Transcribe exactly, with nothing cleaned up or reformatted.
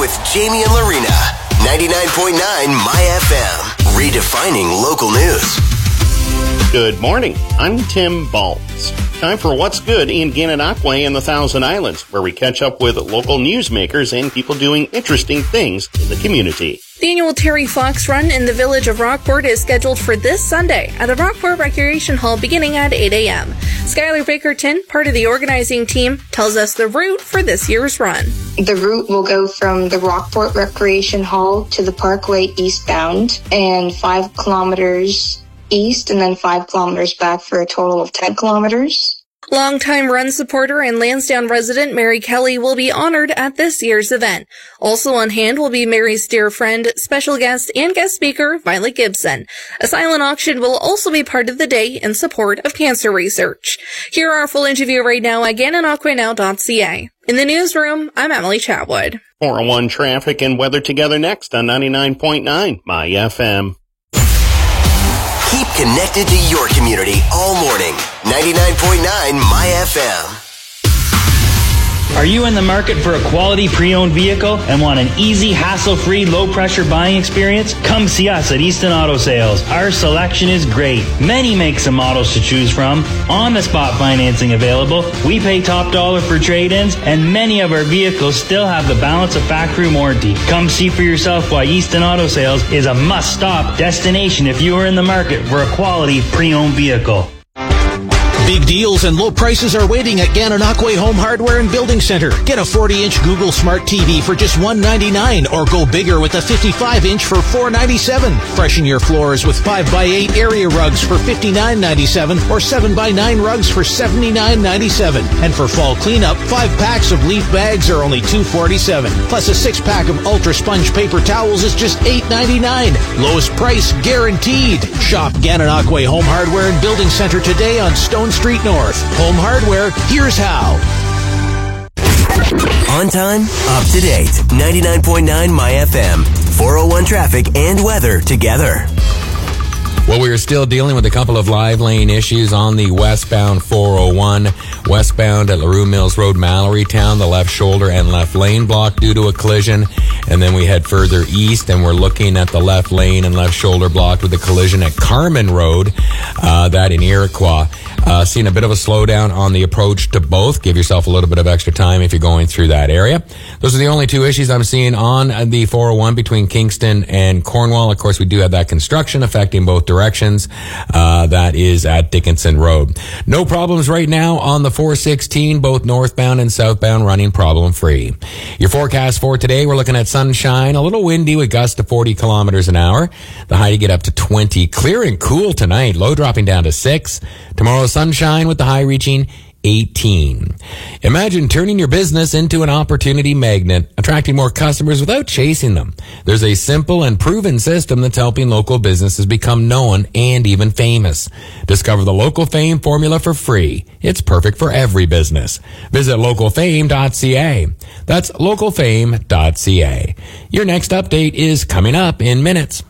with Jamie and Lorena. ninety-nine point nine My F M. Redefining local news. Good morning. I'm Tim Baltz. Time for What's Good in Gananoque and the Thousand Islands, where we catch up with local newsmakers and people doing interesting things in the community. The annual Terry Fox Run in the village of Rockport is scheduled for this Sunday at the Rockport Recreation Hall beginning at eight a.m. Skylar Bickerton, part of the organizing team, tells us the route for this year's run. The route will go from the Rockport Recreation Hall to the Parkway eastbound and five kilometers east and then five kilometers back for a total of ten kilometers. Longtime run supporter and Lansdowne resident Mary Kelly will be honored at this year's event. Also on hand will be Mary's dear friend, special guest, and guest speaker, Violet Gibson. A silent auction will also be part of the day in support of cancer research. Hear our full interview right now at Gananoque Now dot C A. In the newsroom, I'm Emily Chatwood. four oh one traffic and weather together next on ninety-nine point nine My F M. Keep connected to your community all morning. ninety-nine point nine My F M. Are you in the market for a quality pre-owned vehicle and want an easy, hassle-free, low-pressure buying experience? Come see us at Easton Auto Sales. Our selection is great. Many makes and models to choose from. On-the-spot financing available. We pay top dollar for trade-ins, and many of our vehicles still have the balance of factory warranty. Come see for yourself why Easton Auto Sales is a must-stop destination if you are in the market for a quality pre-owned vehicle. Big deals and low prices are waiting at Gananoque Home Hardware and Building Center. Get a forty-inch Google Smart T V for just one hundred ninety-nine dollars or go bigger with a fifty-five inch for four hundred ninety-seven dollars. Freshen your floors with five by eight area rugs for fifty-nine ninety-seven dollars or seven by nine rugs for seventy-nine ninety-seven dollars. And for fall cleanup, five packs of leaf bags are only two forty-seven dollars. Plus a six pack of Ultra Sponge paper towels is just eight ninety-nine. Lowest price guaranteed. Shop Gananoque Home Hardware and Building Center today on Stone Street North. Home Hardware, here's how. On time, up to date. ninety-nine point nine My F M. four oh one traffic and weather together. Well, we are still dealing with a couple of live lane issues on the westbound four oh one. Westbound at LaRue Mills Road, Mallorytown, the left shoulder and left lane blocked due to a collision. And then we head further east, and we're looking at the left lane and left shoulder blocked with a collision at Carmen Road, uh, that in Iroquois. Uh, seeing a bit of a slowdown on the approach to both. Give yourself a little bit of extra time if you're going through that area. Those are the only two issues I'm seeing on the four oh one between Kingston and Cornwall. Of course, we do have that construction affecting both directions. Uh, that is at Dickinson Road. No problems right now on the four sixteen, both northbound and southbound running problem free. Your forecast for today, we're looking at sunshine, a little windy with gusts to forty kilometers an hour. The high to get up to twenty. Clear and cool tonight, low dropping down to six. Tomorrow, sunshine with the high reaching eighteen. Imagine turning your business into an opportunity magnet, attracting more customers without chasing them. There's a simple and proven system that's helping local businesses become known and even famous. Discover the Local Fame formula for free. It's perfect for every business. Visit local fame dot c a. That's local fame dot c a. Your next update is coming up in minutes.